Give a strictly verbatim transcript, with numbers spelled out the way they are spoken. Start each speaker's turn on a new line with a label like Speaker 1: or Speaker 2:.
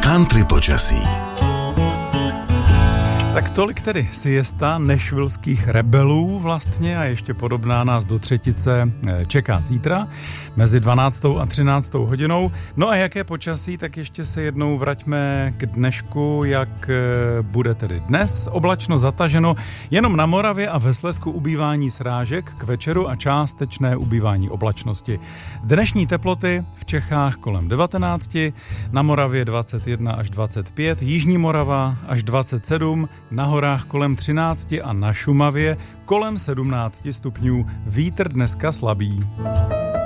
Speaker 1: Country počasí.
Speaker 2: Tak tolik tedy siesta nešvilských rebelů vlastně a ještě podobná nás do třetice čeká zítra mezi dvanáctou a třináctou hodinou. No a jaké počasí, tak ještě se jednou vraťme k dnešku, jak bude tedy dnes. Oblačno zataženo, jenom na Moravě a ve Slezsku ubývání srážek k večeru a částečné ubývání oblačnosti. Dnešní teploty v Čechách kolem devatenáct, na Moravě dvacet jedna až dvacet pět, Jižní Morava až dvacet sedm, na horách kolem třináct a na Šumavě kolem sedmnáct stupňů. Vítr dneska slabý.